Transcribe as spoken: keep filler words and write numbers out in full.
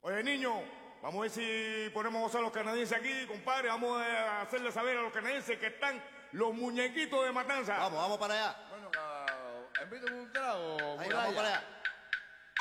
Oye, niño, vamos a ver si ponemos a los canadienses aquí, compadre. Vamos a hacerle saber a los canadienses que están los muñequitos de Matanza. Vamos, vamos para allá. Bueno, uh, invítame un trago, Ahí, Muralla. vamos para allá.